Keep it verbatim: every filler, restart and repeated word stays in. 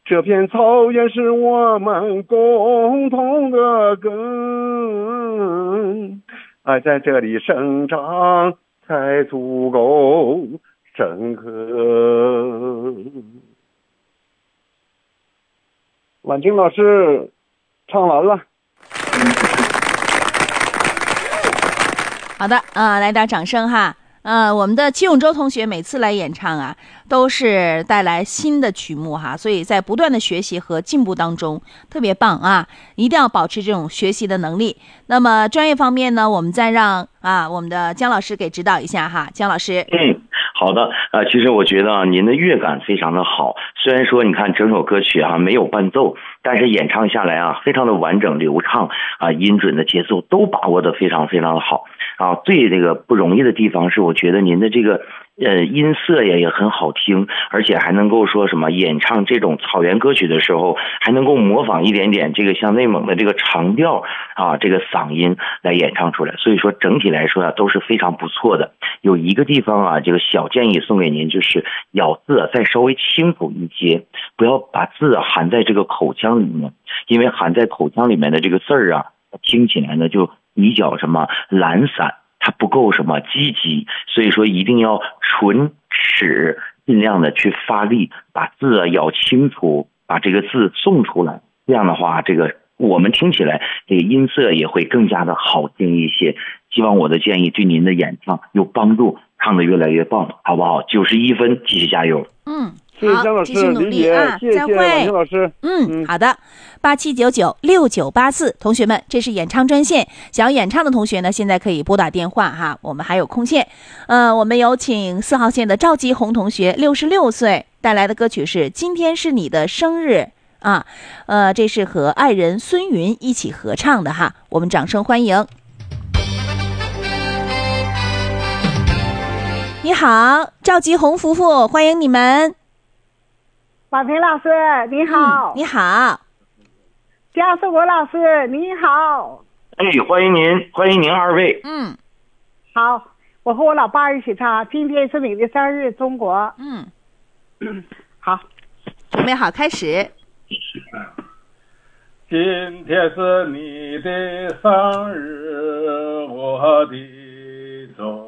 这片草原是我们共同的根，爱在这里生长才足够深刻。婉清老师唱完了。 好的啊、呃，来点掌声哈。呃，我们的齐永洲同学每次来演唱啊，都是带来新的曲目哈，所以在不断的学习和进步当中，特别棒啊！一定要保持这种学习的能力。那么专业方面呢，我们再让啊我们的姜老师给指导一下哈，姜老师。 嗯，好的。呃，其实我觉得您的乐感非常的好，虽然说你看整首歌曲啊没有伴奏，但是演唱下来啊非常的完整流畅啊，音准的节奏都把握的非常非常的好。啊，最这个不容易的地方是，我觉得您的这个呃音色也也很好听，而且还能够说什么演唱这种草原歌曲的时候，还能够模仿一点点这个像内蒙的这个长调啊，这个嗓音来演唱出来。所以说整体来说啊都是非常不错的。有一个地方啊，这个小建议送给您，就是咬字啊再稍微清楚一些，不要把字啊含在这个口腔里面，因为含在口腔里面的这个字儿啊，听起来呢就比较什么懒散，它不够什么积极，所以说一定要唇齿尽量的去发力，把字啊咬清楚，把这个字诵出来。这样的话，这个我们听起来这个音色也会更加的好听一些。希望我的建议对您的演唱有帮助，唱得越来越棒，好不好？九十一分，继续加油。 嗯。 谢谢姜老师， 继续努力啊！ 谢谢婉清老师。 嗯，好的，八七九九六九八四，同学们，这是演唱专线，想要演唱的同学呢，现在可以拨打电话哈，我们还有空线。呃，我们有请四号线的赵吉红同学，六十六岁，带来的歌曲是《今天是你的生日》啊，呃，这是和爱人孙云一起合唱的哈，我们掌声欢迎。你好，赵吉红夫妇，欢迎你们。 婉平老师你好、 嗯、你好， 姜世国老师你好。 哎，欢迎您，欢迎您二位。 嗯， 好，我和我老伴儿一起唱今天是你的生日中国。 嗯好， 准备好开始。 今天是你的生日，我的中